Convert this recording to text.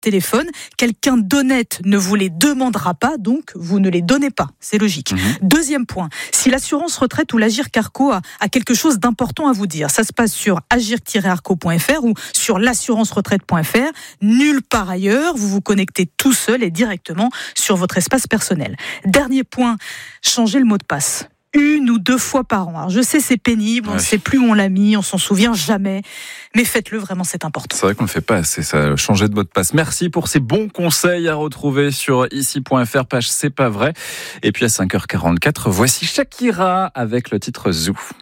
téléphone. Quelqu'un d'honnête ne vous les demandera pas, donc vous ne les donnez pas. C'est logique. Deuxième point, si l'assurance retraite ou l'Agirc Arco a quelque chose d'important à vous dire, ça se passe sur agirc-arco.fr ou sur l'assurance-retraite.fr. Nulle part ailleurs, vous vous connectez tout seul et directement sur votre espace personnel. Dernier point, changez le mot de passe. 1 ou 2 fois par an. Alors, je sais, c'est pénible, on ne sait plus où on l'a mis, on s'en souvient jamais, mais faites-le vraiment, c'est important. C'est vrai qu'on ne le fait pas assez, ça, changer de mot de passe. Merci pour ces bons conseils à retrouver sur ici.fr, page C'est pas vrai. Et puis à 5h44, voici Shakira avec le titre Zou.